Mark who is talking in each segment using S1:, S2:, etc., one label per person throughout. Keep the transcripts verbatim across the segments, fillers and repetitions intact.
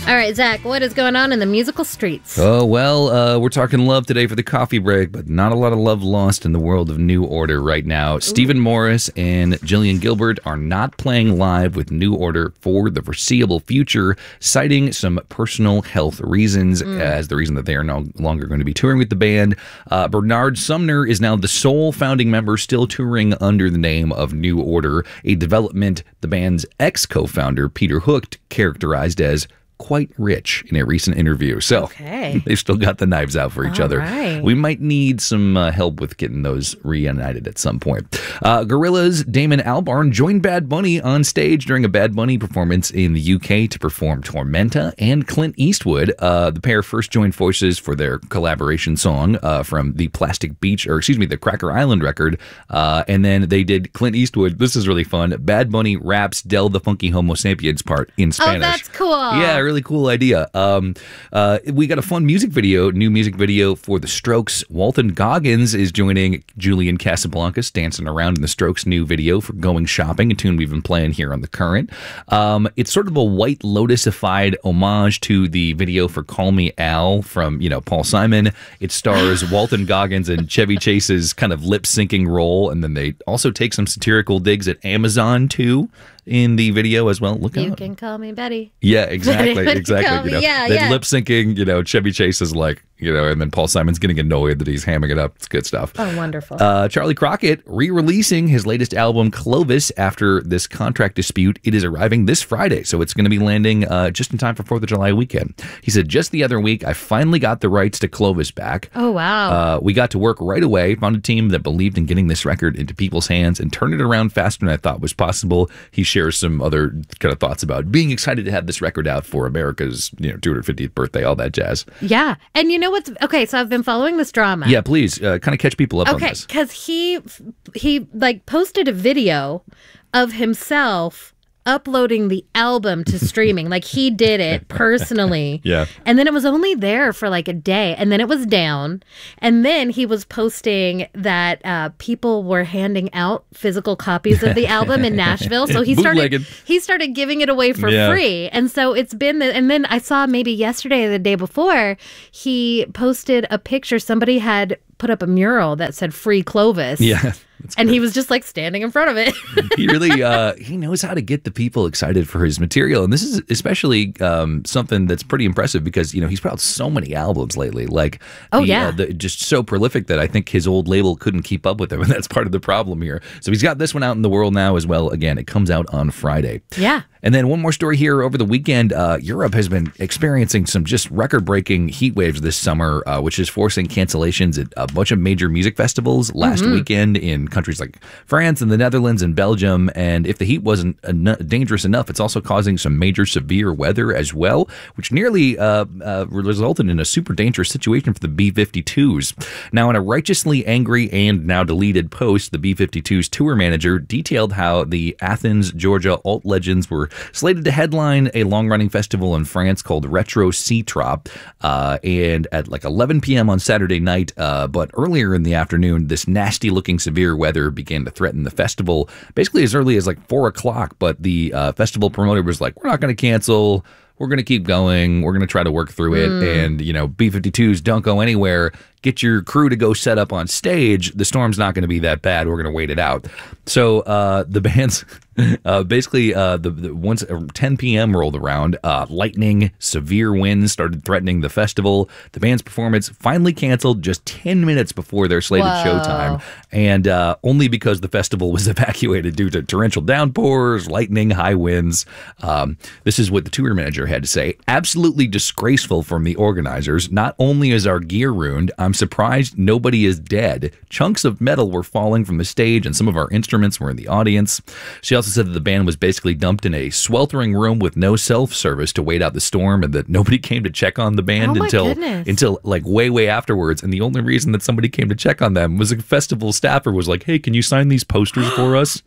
S1: All right, Zach, what is going on in the musical streets?
S2: Oh, well, uh, we're talking love today for the coffee break, but not a lot of love lost in the world of New Order right now. Ooh. Stephen Morris and Jillian Gilbert are not playing live with New Order for the foreseeable future, citing some personal health reasons mm. as the reason that they are no longer going to be touring with the band. Uh, Bernard Sumner is now the sole founding member still touring under the name of New Order, a development the band's ex-co-founder, Peter Hook, characterized as quite rich in a recent interview. So
S1: okay.
S2: they've still got the knives out for each
S1: All
S2: other.
S1: Right.
S2: We might need some uh, help with getting those reunited at some point. Uh, Gorillaz' Damon Albarn joined Bad Bunny on stage during a Bad Bunny performance in the U K to perform Tormenta and Clint Eastwood. Uh, the pair first joined forces for their collaboration song uh, from the Plastic Beach, or excuse me, the Cracker Island record. Uh, and then they did Clint Eastwood. This is really fun. Bad Bunny raps Del the Funky Homo Sapiens part in Spanish.
S1: Oh, that's cool.
S2: Yeah, really cool idea. Um, uh, we got a fun music video, new music video for The Strokes. Walton Goggins is joining Julian Casablancas dancing around in The Strokes' new video for Going Shopping, a tune we've been playing here on The Current. Um, it's sort of a White Lotus-ified homage to the video for Call Me Al from, you know, Paul Simon. It stars Walton Goggins and Chevy Chase's kind of lip-syncing role, and then they also take some satirical digs at Amazon, too, in the video as well. Look out.
S1: You can call me Betty.
S2: Yeah, exactly, exactly. You know,
S1: yeah,
S2: then
S1: yeah.
S2: lip syncing. You know, Chevy Chase is like, you know, and then Paul Simon's getting annoyed that he's hamming it up. It's good stuff.
S1: Oh, wonderful.
S2: Uh, Charlie Crockett re-releasing his latest album, Clovis, after this contract dispute. It is arriving this Friday, so it's going to be landing uh, just in time for fourth of July weekend. He said, just the other week, I finally got the rights to Clovis back.
S1: Oh, wow.
S2: Uh, we got to work right away, found a team that believed in getting this record into people's hands and turned it around faster than I thought was possible. He shares some other kind of thoughts about being excited to have this record out for America's, you know, two hundred fiftieth birthday, all that jazz.
S1: Yeah. And you know what's, okay, so I've been following this drama.
S2: Yeah, please, uh, kind of catch people up
S1: okay,
S2: on this.
S1: Okay, because he, he, like, posted a video of himself uploading the album to streaming. Like, he did it personally.
S2: Yeah.
S1: And then it was only there for like a day, and then it was down. And then he was posting that uh, people were handing out physical copies of the album in Nashville. So he started he started giving it away for yeah. free. And so it's been the, and then I saw maybe yesterday or the day before, he posted a picture. Somebody had put up a mural that said "Free Clovis."
S2: Yeah.
S1: And he was just like standing in front of it.
S2: He really, uh, he knows how to get the people excited for his material. And this is especially um, something that's pretty impressive because, you know, he's put out so many albums lately. Like,
S1: oh,
S2: the,
S1: yeah.
S2: Uh, the, just so prolific that I think his old label couldn't keep up with him. And that's part of the problem here. So he's got this one out in the world now as well. Again, it comes out on Friday.
S1: Yeah.
S2: And then one more story here. Over the weekend, uh, Europe has been experiencing some just record-breaking heat waves this summer, uh, which is forcing cancellations at a bunch of major music festivals last mm-hmm. weekend in countries like France and the Netherlands and Belgium. And if the heat wasn't en- dangerous enough, it's also causing some major severe weather as well, which nearly uh, uh, resulted in a super dangerous situation for the B fifty-twos. Now, in a righteously angry and now deleted post, the B fifty-twos tour manager detailed how the Athens, Georgia alt legends were slated to headline a long-running festival in France called Retro C-Trop, uh, and at like eleven p.m. on Saturday night, uh, but earlier in the afternoon, this nasty-looking severe weather began to threaten the festival, basically as early as like four o'clock, but the uh, festival promoter was like, we're not going to cancel, we're going to keep going, we're going to try to work through it, mm. and, you know, B fifty-twos don't go anywhere. Get your crew to go set up on stage. The storm's not going to be that bad. We're going to wait it out. So uh, the band's uh, basically uh, the, the once ten p.m. rolled around, uh, lightning, severe winds started threatening the festival. The band's performance finally canceled just ten minutes before their slated
S1: Whoa.
S2: showtime, and uh, only because the festival was evacuated due to torrential downpours, lightning, high winds. Um, this is what the tour manager had to say. Absolutely disgraceful from the organizers. Not only is our gear ruined, I'm I'm surprised nobody is dead. Chunks of metal were falling from the stage and some of our instruments were in the audience. She also said that the band was basically dumped in a sweltering room with no self-service to wait out the storm and that nobody came to check on the band
S1: oh
S2: until
S1: goodness.
S2: until like way, way afterwards. And the only reason that somebody came to check on them was a festival staffer was like, hey, can you sign these posters for us?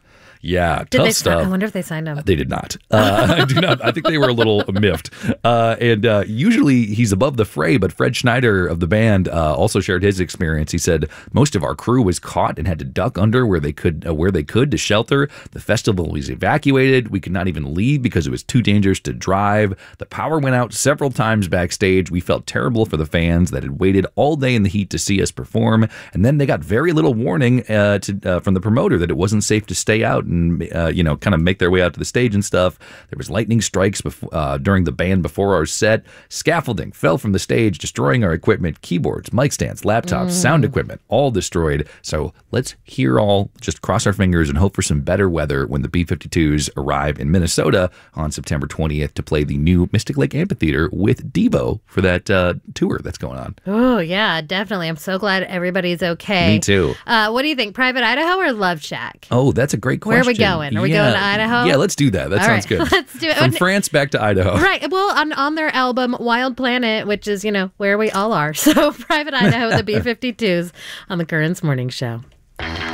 S2: Yeah,
S1: did
S2: tough
S1: they
S2: stuff.
S1: Start, I wonder if they signed him.
S2: They did not. Uh, I do not. I think they were a little miffed. Uh, and uh, usually he's above the fray, but Fred Schneider of the band uh, also shared his experience. He said most of our crew was caught and had to duck under where they could, uh, where they could to shelter. The festival was evacuated. We could not even leave because it was too dangerous to drive. The power went out several times backstage. We felt terrible for the fans that had waited all day in the heat to see us perform, and then they got very little warning uh, to, uh, from the promoter that it wasn't safe to stay out and uh, you know kind of make their way out to the stage and stuff. There was lightning strikes before, uh, during the band before our set. Scaffolding fell from the stage, destroying our equipment, keyboards, mic stands, laptops, mm. sound equipment, all destroyed. So let's hear all, just cross our fingers and hope for some better weather when the B fifty-twos arrive in Minnesota on September twentieth to play the new Mystic Lake Amphitheater with Devo for that uh, tour that's going on.
S1: Oh, yeah, definitely. I'm so glad everybody's okay.
S2: Me too.
S1: Uh, what do you think, Private Idaho or Love Shack?
S2: Oh, that's a great question.
S1: Where are we going? Are we
S2: yeah.
S1: going to Idaho?
S2: Yeah, let's do that. That
S1: All
S2: sounds
S1: right.
S2: good.
S1: Let's do it.
S2: From France back to Idaho.
S1: Right. Well, on, on their album Wild Planet, which is, you know, where we all are. So Private Idaho, the B fifty-twos on the Currents Morning Show.